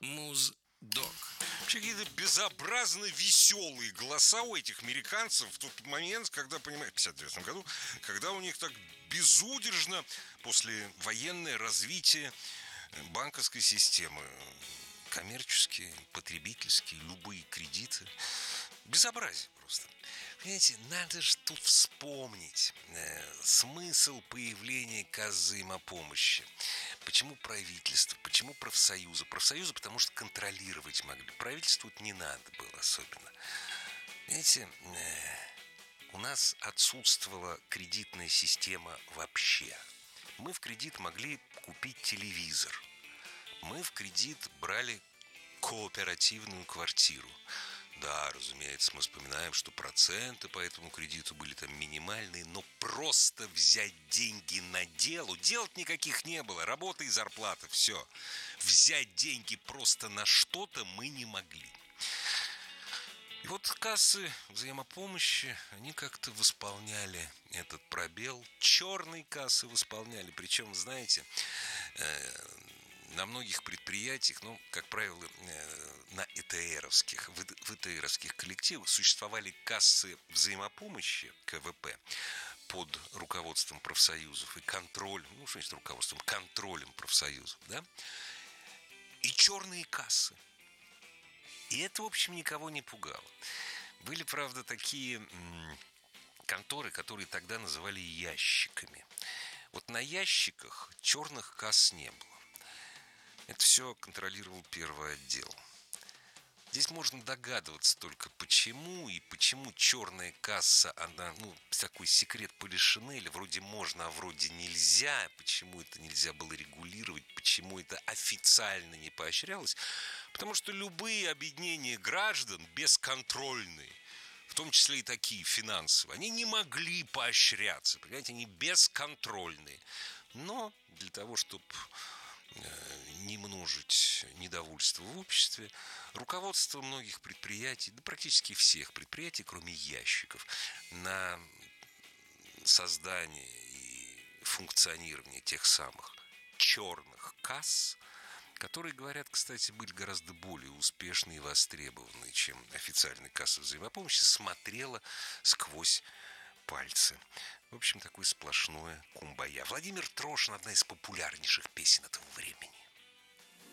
Муздок. Вообще какие-то безобразно веселые голоса у этих американцев в тот момент, когда, понимаешь, в 59 году, когда у них так безудержно после военное развитие банковской системы, коммерческие, потребительские, любые кредиты. Безобразие просто. Понимаете, надо же тут вспомнить смысл появления касс взаимопомощи. Почему правительство, почему профсоюзы? Профсоюзы, потому что контролировать могли. Правительству это не надо было особенно. Понимаете, у нас отсутствовала кредитная система вообще. Мы в кредит могли купить телевизор. Мы в кредит брали кооперативную квартиру. Да, разумеется, мы вспоминаем, что проценты по этому кредиту были там минимальные, но просто взять деньги на дело, делать никаких не было, работа и зарплата, все. Взять деньги просто на что-то мы не могли. И вот кассы взаимопомощи, они как-то восполняли этот пробел. Черные кассы восполняли, причем, знаете, на многих предприятиях, ну, как правило, в ИТРовских коллективах существовали кассы взаимопомощи, КВП, под руководством профсоюзов и контролем, ну, что значит руководством, контролем профсоюзов, да, и черные кассы. И это, в общем, никого не пугало. Были, правда, такие конторы, которые тогда называли ящиками. Вот на ящиках черных касс не было. Это все контролировал первый отдел. Здесь можно догадываться только почему, и почему черная касса, она, ну, такой секрет полишинеля, вроде можно, а вроде нельзя, почему это нельзя было регулировать, почему это официально не поощрялось. Потому что любые объединения граждан бесконтрольные, в том числе и такие финансовые, они не могли поощряться, понимаете, они бесконтрольные. Но для того, чтобы не множить недовольство в обществе, руководство многих предприятий, да практически всех предприятий, кроме ящиков, на создание и функционирование тех самых черных касс, которые, говорят, кстати, были гораздо более успешны и востребованы, чем официальная касса взаимопомощи, смотрела сквозь пальцы. В общем, такое сплошное кумбая. Владимир Трошин — одна из популярнейших песен этого времени.